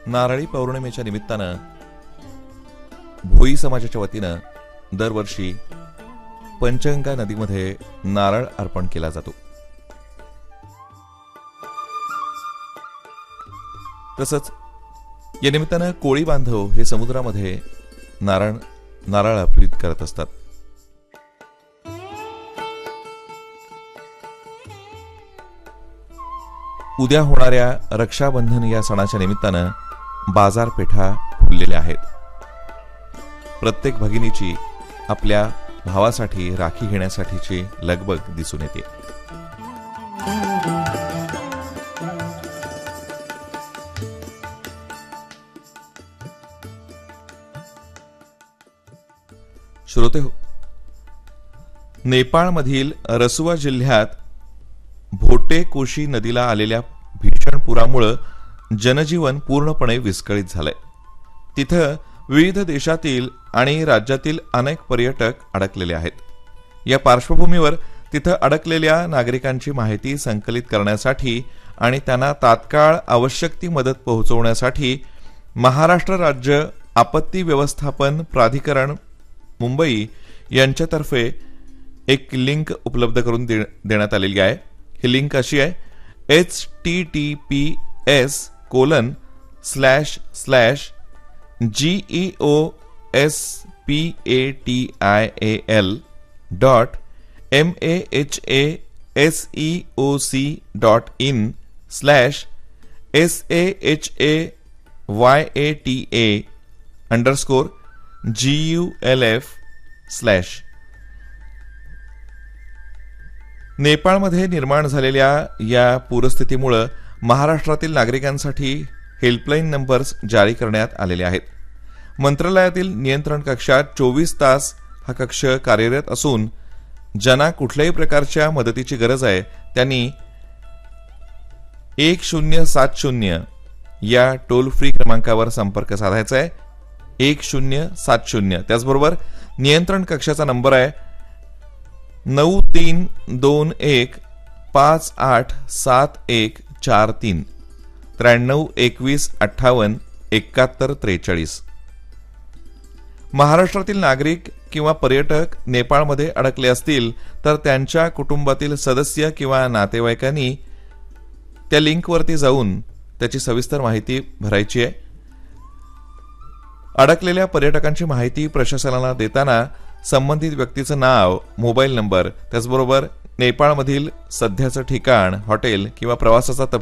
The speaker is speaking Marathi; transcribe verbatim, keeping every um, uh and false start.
नारळी पौर्णिमेच्या निमित्तानं भोई समाजाच्या वतीनं दरवर्षी पंचगंगा नदीमध्ये नारळ अर्पण केला जातो। तसंच या निमित्तानं कोळी बांधव हे समुद्रामध्ये नारळ नारळ अर्पित करत असतात। उद्या होणाऱ्या रक्षाबंधन या सणाच्या निमित्तानं बाजारपेठा फुललेल्या आहेत। प्रत्येक भगिनीची आपल्या भावासाठी राखी घेण्यासाठीची लगबग दिसून येते। श्रोते हो, नेपाळमधील रसुआ जिल्ह्यात भोटे कोशी नदीला आलेल्या भीषण पुरामुळे जनजीवन पूर्णपणे विस्कळीत झालंय। तिथं विविध देशातील आणि राज्यातील अनेक पर्यटक अडकलेले आहेत। या पार्श्वभूमीवर तिथं अडकलेल्या नागरिकांची माहिती संकलित करण्यासाठी आणि त्यांना तात्काळ आवश्यक ती मदत पोहोचवण्यासाठी महाराष्ट्र राज्य आपत्ती व्यवस्थापन प्राधिकरण मुंबई यांच्यातर्फे एक लिंक उपलब्ध करून दे, देण्यात आलेली आहे। ही लिंक अशी आहे, H T T P S colon slash slash G E O S P A T I A L dot M A H A S E O C dot in slash S A H A Y A T A underscore G U L F slash. नेपाळमध्ये निर्माण झालेल्या या पूरस्थितीमुळे महाराष्ट्रातील नागरिकांसाठी हेल्पलाईन नंबर्स जारी करण्यात आलेले आहेत। मंत्रालयातील नियंत्रण कक्षात चोवीस तास हा कक्ष कार्यरत असून ज्यांना कुठल्याही प्रकारच्या मदतीची गरज आहे त्यांनी एक शून्य सात शून्य या टोल फ्री क्रमांकावर संपर्क साधायचा आहे, एक शून्य सात शून्य। त्याचबरोबर नियंत्रण कक्षाचा नंबर आहे नऊ तीन दोन एक पाच आठ सात एक चार तीन त्र्याण्णव एकवीस अठ्ठावन्न एकाहत्तर त्रेचाळीस। महाराष्ट्रातील नागरिक किंवा पर्यटक नेपाळमध्ये अडकले असतील तर त्यांच्या कुटुंबातील सदस्य किंवा नातेवाईकांनी त्या लिंकवरती जाऊन त्याची सविस्तर माहिती भरायची आहे। अडकलेल्या पर्यटकांची माहिती प्रशासनाला देताना संबंधित व्यक्तीचं नाव, मोबाईल नंबर, त्याचबरोबर नेपाळमधील सध्याचं ठिकाण, हॉटेल किंवा प्रवासाचा